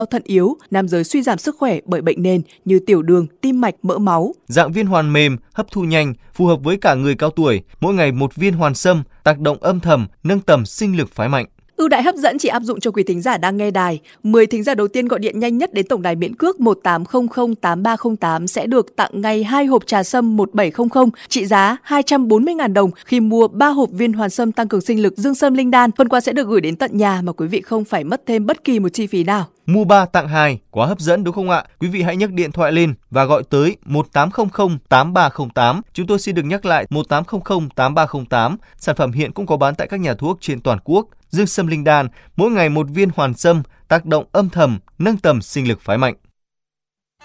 thận yếu, nam giới suy giảm sức khỏe bởi bệnh nền như tiểu đường, tim mạch, mỡ máu. Dạng viên hoàn mềm, hấp thu nhanh, phù hợp với cả người cao tuổi, mỗi ngày 1 viên hoàn sâm, tác động âm thầm, nâng tầm sinh lực phái mạnh. Ưu đãi hấp dẫn chỉ áp dụng cho quý thính giả đang nghe đài. 10 thính giả đầu tiên gọi điện nhanh nhất đến tổng đài miễn cước 18008308 sẽ được tặng ngay 2 hộp trà sâm 1700 trị giá 240.000 đồng khi mua 3 hộp viên hoàn sâm tăng cường sinh lực Dương Sâm Linh Đan. Phần quà sẽ được gửi đến tận nhà mà quý vị không phải mất thêm bất kỳ một chi phí nào. Mua 3 tặng 2, quá hấp dẫn đúng không ạ? Quý vị hãy nhấc điện thoại lên và gọi tới 1800 8308. Chúng tôi xin được nhắc lại 1800 8308. Sản phẩm hiện cũng có bán tại các nhà thuốc trên toàn quốc. Dương Sâm Linh Đan, mỗi ngày 1 viên hoàn sâm, tác động âm thầm, nâng tầm sinh lực phái mạnh.